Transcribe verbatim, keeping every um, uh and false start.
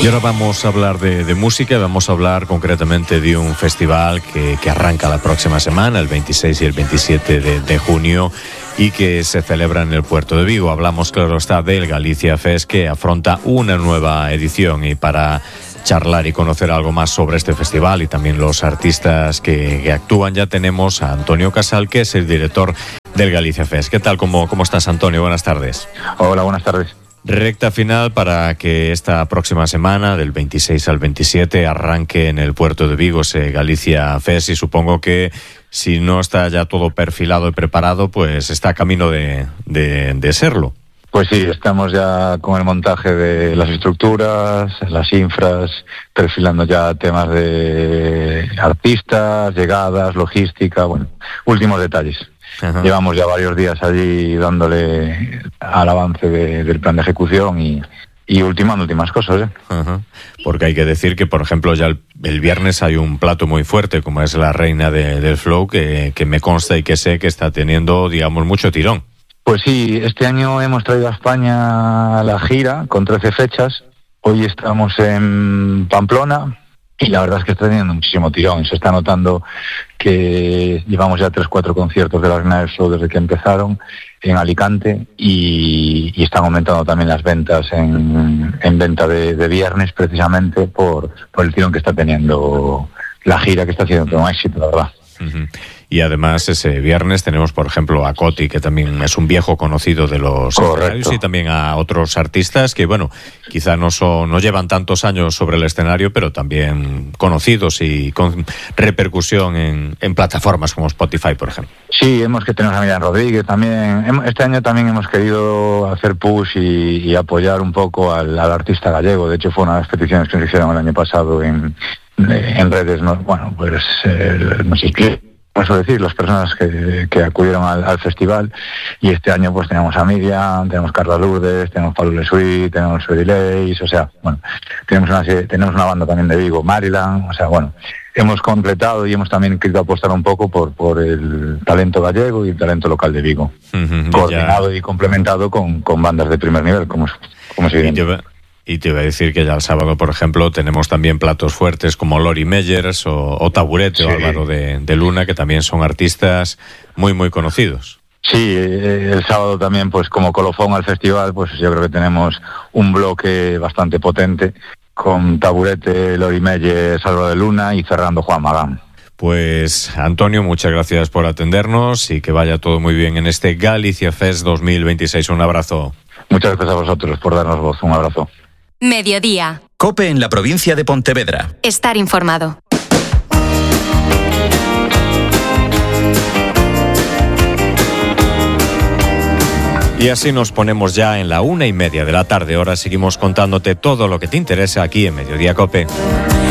Y ahora vamos a hablar de, de música, vamos a hablar concretamente de un festival que, que arranca la próxima semana, el veintiséis y el veintisiete de, de junio, y que se celebra en el puerto de Vigo. Hablamos, claro está, del Galicia Fest, que afronta una nueva edición, y para charlar y conocer algo más sobre este festival y también los artistas que, que actúan, ya tenemos a Antonio Casal, que es el director del Galicia Fest. ¿Qué tal? ¿Cómo, cómo estás, Antonio? Buenas tardes. Hola, buenas tardes. Recta final para que esta próxima semana, del veintiséis al veintisiete, arranque en el puerto de Vigo ese Galicia Fest, y supongo que si no está ya todo perfilado y preparado, pues está a camino de, de, de serlo. Pues sí, estamos ya con el montaje de las estructuras, las infras, perfilando ya temas de artistas, llegadas, logística, bueno, últimos detalles. Ajá. Llevamos ya varios días allí dándole al avance de, del plan de ejecución y, y ultimando últimas cosas, ¿eh? Ajá. Porque hay que decir que, por ejemplo, ya el, el viernes hay un plato muy fuerte, como es la reina de, del Flow, que, que me consta y que sé que está teniendo, digamos, mucho tirón. Pues sí, este año hemos traído a España la gira con trece fechas. Hoy estamos en Pamplona y la verdad es que está teniendo muchísimo tirón. Se está notando que llevamos ya tres, cuatro conciertos de la Reina del Flow desde que empezaron en Alicante, y, y están aumentando también las ventas en, en venta de, de viernes, precisamente por, por el tirón que está teniendo la gira, que está haciendo todo un éxito, la verdad. Uh-huh. Y además ese viernes tenemos, por ejemplo, a Coti, que también es un viejo conocido de los escenarios, y también a otros artistas que, bueno, quizá no son, no llevan tantos años sobre el escenario, pero también conocidos y con repercusión en, en plataformas como Spotify, por ejemplo. Sí, hemos que tener a Miriam Rodríguez también. Este año también hemos querido hacer push y, y apoyar un poco al, al artista gallego. De hecho, fue una de las peticiones que nos hicieron el año pasado en, en redes. ¿No? Bueno, pues eh, no sé qué. Eso decir, las personas que, que acudieron al, al festival, y este año pues tenemos a Miriam, tenemos a Carla Lourdes, tenemos a Pablo Lesuí, tenemos a Freddy Leis, o sea, bueno, tenemos una, tenemos una banda también de Vigo, Maryland, o sea, bueno, hemos completado y hemos también querido apostar un poco por, por el talento gallego y el talento local de Vigo, uh-huh, coordinado ya. Y complementado con, con bandas de primer nivel, como, como es evidente. Y te iba a decir que ya el sábado, por ejemplo, tenemos también platos fuertes como Lori Meyers o, o Taburete, sí. O Álvaro de, de Luna, que también son artistas muy, muy conocidos. Sí, el sábado también, pues como colofón al festival, pues yo creo que tenemos un bloque bastante potente con Taburete, Lori Meyers, Álvaro de Luna y cerrando Juan Magán. Pues Antonio, muchas gracias por atendernos y que vaya todo muy bien en este Galicia Fest dos mil veintiséis. Un abrazo. Muchas gracias a vosotros por darnos voz. Un abrazo. Mediodía. COPE en la provincia de Pontevedra. Estar informado. Y así nos ponemos ya en la una y media de la tarde. Ahora seguimos contándote todo lo que te interesa aquí en Mediodía COPE.